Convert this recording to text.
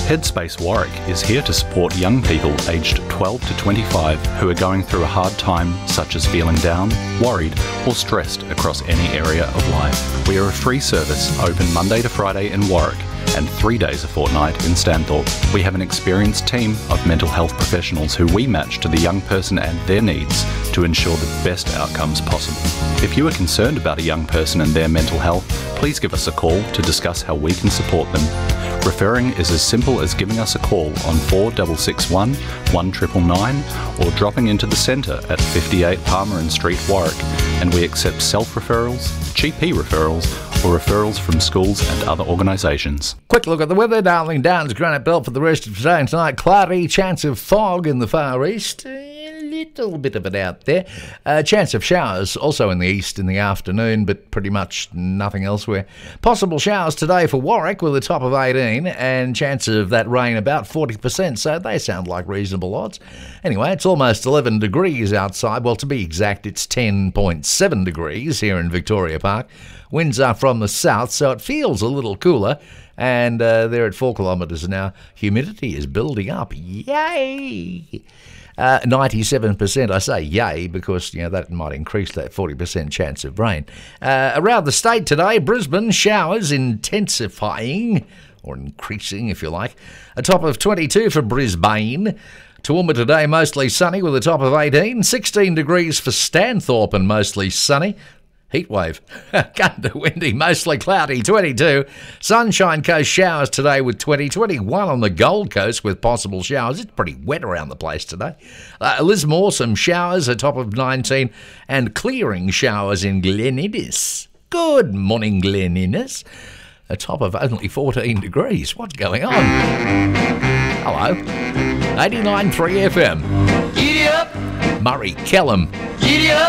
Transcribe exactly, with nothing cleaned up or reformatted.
Headspace Warwick is here to support young people aged twelve to twenty-five who are going through a hard time, such as feeling down, worried or stressed across any area of life. We are a free service, open Monday to Friday in Warwick and three days a fortnight in Stanthorpe. We have an experienced team of mental health professionals who we match to the young person and their needs to ensure the best outcomes possible. If you are concerned about a young person and their mental health, please give us a call to discuss how we can support them. Referring is as simple as giving us a call on four six six one, one nine nine nine or dropping into the centre at fifty-eight Palmerin Street, Warwick, and we accept self-referrals, G P referrals or referrals from schools and other organisations. Quick look at the weather. Darling Downs, Granite Belt for the rest of today and tonight. Cloudy, chance of fog in the far east. A little bit of it out there. Uh, chance of showers also in the east in the afternoon, but pretty much nothing elsewhere. Possible showers today for Warwick with a top of eighteen and chance of that rain about forty percent, so they sound like reasonable odds. Anyway, it's almost eleven degrees outside. Well, to be exact, it's ten point seven degrees here in Victoria Park. Winds are from the south, so it feels a little cooler. And uh, they're at four kilometres now. Humidity is building up. Yay! Uh, ninety-seven percent. I say yay because, you know, that might increase that forty percent chance of rain. Uh, around the state today, Brisbane, showers intensifying, or increasing if you like. A top of twenty-two for Brisbane. Toowoomba today, mostly sunny with a top of eighteen. sixteen degrees for Stanthorpe and mostly sunny. Heatwave. Kind of windy, mostly cloudy, twenty-two. Sunshine Coast showers today with twenty. twenty-one on the Gold Coast with possible showers. It's pretty wet around the place today. Uh, Lismore, some showers, a top of nineteen. And clearing showers in Glen Innes. Good morning, Glen Innes. A top of only fourteen degrees. What's going on? Hello. eighty-nine point three F M. Giddy up. Murray Kellam. Giddy up.